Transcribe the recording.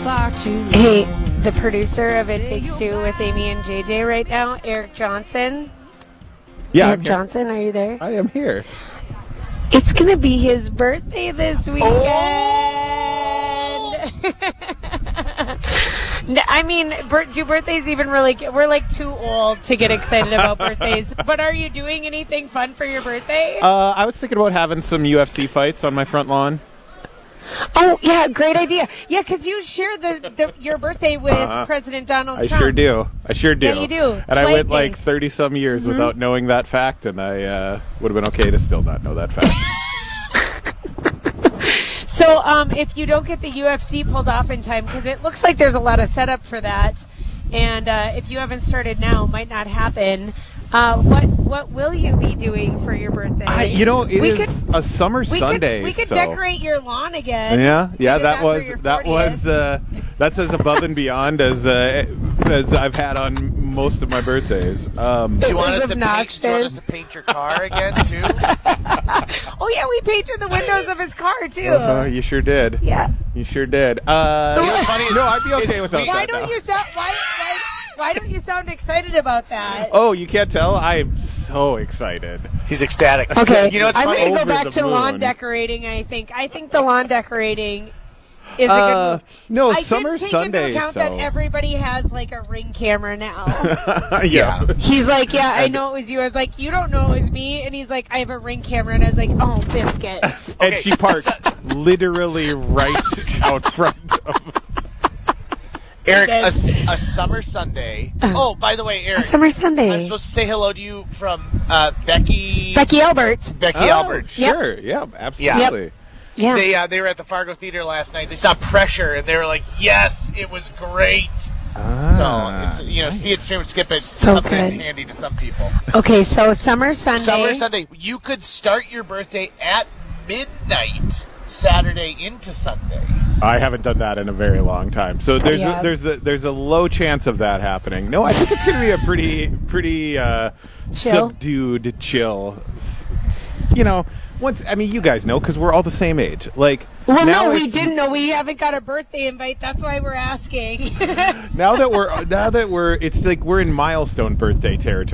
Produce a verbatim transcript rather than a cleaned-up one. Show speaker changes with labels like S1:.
S1: Hey, the producer of It Takes Two with Amy and J J right now, Eric Johnson.
S2: Yeah,
S1: Eric Johnson, are you there?
S2: I am here.
S1: It's going to be his birthday this weekend.
S3: Oh!
S1: I mean, do birthdays even really get, we're like too old to get excited about birthdays. But are you doing anything fun for your birthday?
S2: Uh, I was thinking about having some U F C fights on my front lawn.
S1: Oh, yeah, great idea. Yeah, because you share the, the your birthday with
S2: uh,
S1: President Donald
S2: I
S1: Trump.
S2: I sure do. I sure do.
S1: Yeah, you do.
S2: And I went like
S1: Flanking.
S2: thirty-some years
S1: Mm-hmm.
S2: without knowing that fact, and I uh, would have been okay to still not know that fact.
S1: So um, if you don't get the U F C pulled off in time, because it looks like there's a lot of setup for that, and uh, if you haven't started now, it might not happen. Uh, what what will you be doing for your birthday?
S2: I, you know, it
S1: we
S2: is
S1: could,
S2: a summer
S1: we
S2: Sunday.
S1: Could, we could
S2: so.
S1: decorate your lawn again.
S2: Yeah, yeah,
S1: did
S2: that,
S1: that
S2: was
S1: for your
S2: that
S1: fortieth.
S2: was uh, that's as above and beyond as uh, as I've had on most of my birthdays. Um,
S3: Do you want
S1: was
S3: us to paint? Do you want us
S1: obnoxious.
S3: to paint your car again too?
S1: Oh yeah, we painted the windows of his car too.
S2: uh, you sure did.
S1: Yeah.
S2: You sure did. Uh,
S3: You know what's funny is-
S2: no, I'd be okay
S3: is
S2: without
S3: we-
S1: Why
S2: that
S1: don't
S2: now.
S1: you sound why, why why don't you sound excited about that?
S2: Oh, you can't tell? I'm so excited.
S3: He's ecstatic.
S1: Okay,
S3: You know what's
S1: I'm
S3: funny?
S1: going to go
S2: Over
S1: back
S2: the
S1: to lawn
S2: moon.
S1: decorating, I think. I think the lawn decorating is a
S2: Uh,
S1: good move.
S2: no,
S1: I
S2: summer
S1: did take
S2: Sunday,
S1: into account
S2: so.
S1: that everybody has, like, a Ring camera now.
S2: yeah.
S1: He's like, yeah, I
S2: And-
S1: know it was you. I was like, you don't know it was me. And he's like, I have a Ring camera. And I was like, oh, biscuit.
S2: And
S3: Okay.
S2: she parked literally right out front of...
S3: Eric, a,
S1: Okay.
S3: s- a summer Sunday. Oh, by the way, Eric,
S1: Summer Sunday.
S3: I'm supposed to say hello to you from uh, Becky.
S1: Becky Albert.
S3: Becky
S2: Oh,
S3: Albert.
S2: Sure, yeah, absolutely.
S1: Yeah.
S3: They uh, they were at the Fargo Theater last night. They saw Pressure, and they were like, "Yes, it was great."
S2: Ah,
S3: so it's you know,
S2: nice.
S3: see it, stream it, skip it.
S1: So
S3: Up in
S1: good.
S3: handy to some people.
S1: Okay, so Summer Sunday.
S3: Summer Sunday. You could start your birthday at midnight Saturday into Sunday.
S2: I haven't done that in a very long time, so there's
S1: Yeah.
S2: a, there's a, there's a low chance of that happening. No, I think it's going to be a pretty pretty uh,
S1: Chill.
S2: subdued chill. S- s- You know, once I mean you guys know because we're all the same age. Like
S1: Well,
S2: now
S1: no, we
S2: it's-
S1: didn't know. We haven't got a birthday invite. That's why we're asking.
S2: Now that we're now that we're it's like we're in milestone birthday territory.